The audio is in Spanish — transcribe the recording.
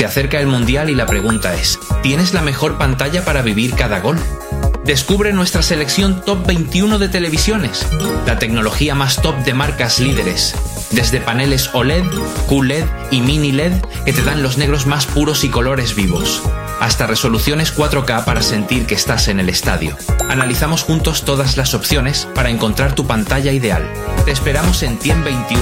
Se acerca el Mundial y la pregunta es, ¿tienes la mejor pantalla para vivir cada gol? Descubre nuestra selección Top 21 de televisiones, la tecnología más top de marcas líderes, desde paneles OLED, QLED y Mini LED que te dan los negros más puros y colores vivos, hasta resoluciones 4K para sentir que estás en el estadio. Analizamos juntos todas las opciones para encontrar tu pantalla ideal. Te esperamos en TIEM 21.